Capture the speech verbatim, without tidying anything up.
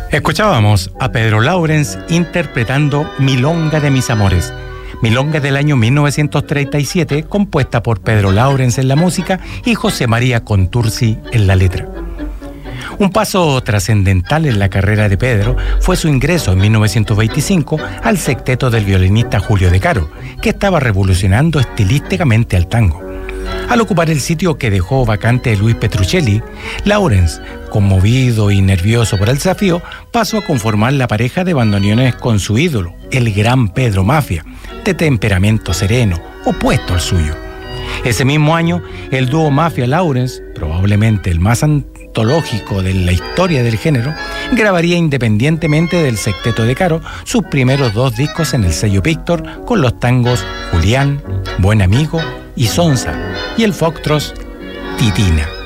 Escuchábamos a Pedro Laurens interpretando Milonga de mis amores. Milonga del año mil novecientos treinta y siete, compuesta por Pedro Laurens en la música y José María Contursi en la letra. Un paso trascendental en la carrera de Pedro fue su ingreso en mil novecientos veinticinco al sexteto del violinista Julio De Caro, que estaba revolucionando estilísticamente al tango. Al ocupar el sitio que dejó vacante Luis Petruccelli, Laurens, conmovido y nervioso por el desafío, pasó a conformar la pareja de bandoneones con su ídolo, el gran Pedro Mafia, de temperamento sereno, opuesto al suyo. Ese mismo año, el dúo Mafia-Laurens, probablemente el más antológico de la historia del género, grabaría independientemente del sexteto De Caro sus primeros dos discos en el sello Víctor con los tangos Julián, Buen Amigo y Sonsa, y el foxtrot Titina.